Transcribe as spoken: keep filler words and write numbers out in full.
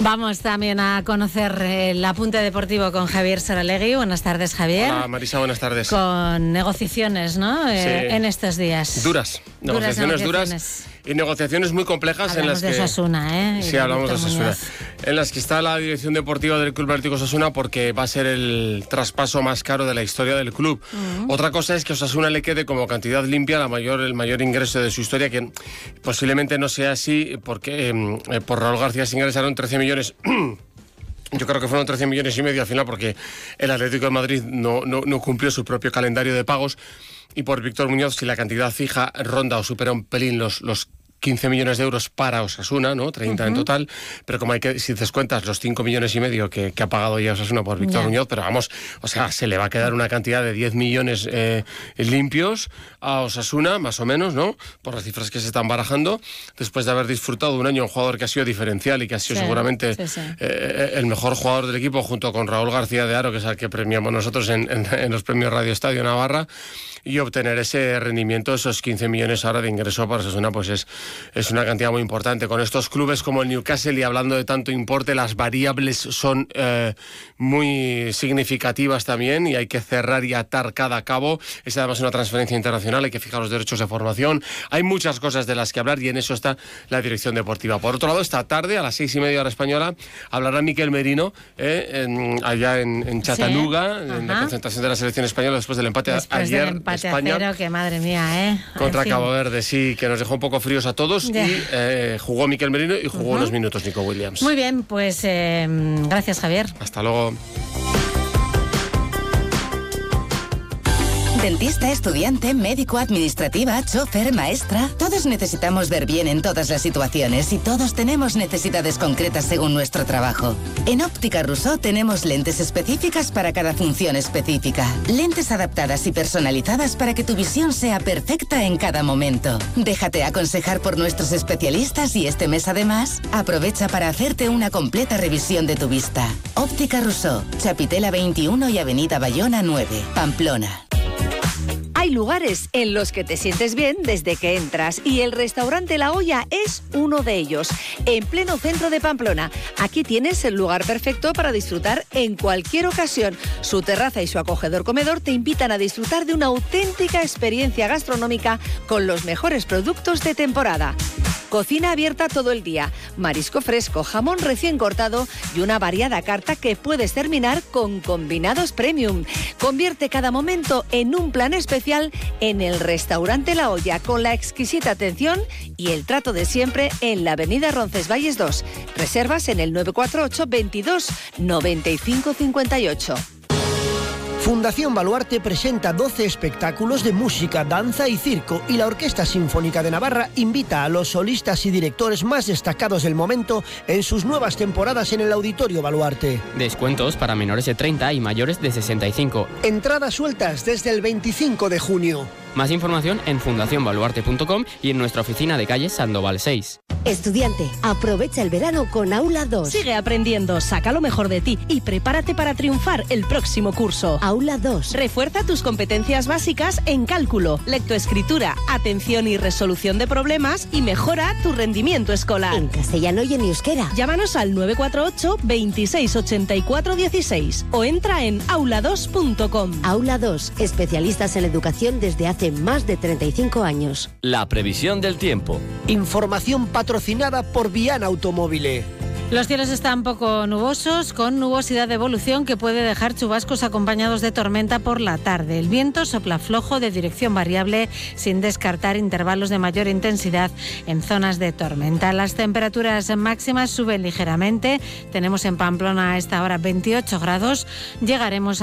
Vamos también a conocer el apunte deportivo con Javier Saralegui. Buenas tardes, Javier. Hola, Marisa, buenas tardes. Con negociaciones, ¿no? Sí. Eh, en estos días. Duras, negociaciones duras, duras y negociaciones muy complejas. Hablamos en las de que... Osasuna, ¿eh? Sí, hablamos de Osasuna. En las que está la dirección deportiva del Club Atlético Osasuna porque va a ser el traspaso más caro de la historia del club. Uh-huh. Otra cosa es que Osasuna le quede como cantidad limpia la mayor, el mayor ingreso de su historia, que posiblemente no sea así porque eh, por Raúl García se ingresaron trece millones. Yo creo que fueron trece millones y medio al final porque el Atlético de Madrid no, no, no cumplió su propio calendario de pagos, y por Víctor Muñoz, si la cantidad fija ronda o supera un pelín los, los quince millones de euros para Osasuna, ¿no? treinta uh-huh. en total, pero como hay que, si descuentas los cinco millones y medio que, que ha pagado ya Osasuna por Víctor yeah. Muñoz, pero vamos, o sea, se le va a quedar una cantidad de diez millones eh, limpios a Osasuna, más o menos, ¿no? Por las cifras que se están barajando, después de haber disfrutado un año un jugador que ha sido diferencial y que ha sido sí, seguramente sí, sí. Eh, el mejor jugador del equipo, junto con Raúl García de Haro, que es al que premiamos nosotros en, en, en los premios Radio Estadio Navarra, y obtener ese rendimiento, esos quince millones ahora de ingreso para Osasuna, pues es Es una cantidad muy importante. Con estos clubes como el Newcastle, y hablando de tanto importe, las variables son eh, muy significativas también, y hay que cerrar y atar cada cabo. Es además una transferencia internacional, hay que fijar los derechos de formación. Hay muchas cosas de las que hablar, y en eso está la dirección deportiva. Por otro lado, esta tarde, a las seis y media hora española, hablará Miquel Merino eh, en, allá en, en Chattanooga, sí. en la concentración de la selección española después del empate después ayer. Del empate España, a cero, que madre mía, ¿eh? Contra en fin. Cabo Verde, sí, que nos dejó un poco fríos a todos. Yeah. Y eh, jugó Miquel Merino y jugó uh-huh. unos minutos Nico Williams. Muy bien, pues eh, gracias, Javier. Hasta luego. Dentista, estudiante, médico, administrativa, chofer, maestra... Todos necesitamos ver bien en todas las situaciones, y todos tenemos necesidades concretas según nuestro trabajo. En Óptica Rousseau tenemos lentes específicas para cada función específica. Lentes adaptadas y personalizadas para que tu visión sea perfecta en cada momento. Déjate aconsejar por nuestros especialistas, y este mes además aprovecha para hacerte una completa revisión de tu vista. Óptica Rousseau, Chapitela veintiuno y Avenida Bayona nueve, Pamplona. Hay lugares en los que te sientes bien desde que entras, y el restaurante La Olla es uno de ellos, en pleno centro de Pamplona. Aquí tienes el lugar perfecto para disfrutar en cualquier ocasión. Su terraza y su acogedor comedor te invitan a disfrutar de una auténtica experiencia gastronómica con los mejores productos de temporada. Cocina abierta todo el día, marisco fresco, jamón recién cortado y una variada carta que puedes terminar con combinados premium. Convierte cada momento en un plan especial en el restaurante La Olla, con la exquisita atención y el trato de siempre en la avenida Roncesvalles dos. Reservas en el nueve cuatro ocho, veintidós, noventa y cinco cincuenta y ocho. Fundación Baluarte presenta doce espectáculos de música, danza y circo, y la Orquesta Sinfónica de Navarra invita a los solistas y directores más destacados del momento en sus nuevas temporadas en el Auditorio Baluarte. Descuentos para menores de treinta y mayores de sesenta y cinco. Entradas sueltas desde el veinticinco de junio. Más información en fundación baluarte punto com y en nuestra oficina de calle Sandoval seis. Estudiante, aprovecha el verano con Aula dos. Sigue aprendiendo, saca lo mejor de ti y prepárate para triunfar el próximo curso. Aula dos. Refuerza tus competencias básicas en cálculo, lectoescritura, atención y resolución de problemas, y mejora tu rendimiento escolar. En castellano y en euskera. Llámanos al nueve cuatro ocho, veintiséis, ochenta y cuatro, dieciséis o entra en aula dos punto com. Aula dos, especialistas en educación desde hace más de treinta y cinco años. La previsión del tiempo. Información patrocinada por Viana Automóvil. Los cielos están poco nubosos, con nubosidad de evolución que puede dejar chubascos acompañados de tormenta por la tarde. El viento sopla flojo, de dirección variable, sin descartar intervalos de mayor intensidad en zonas de tormenta. Las temperaturas máximas suben ligeramente. Tenemos en Pamplona a esta hora veintiocho grados. Llegaremos a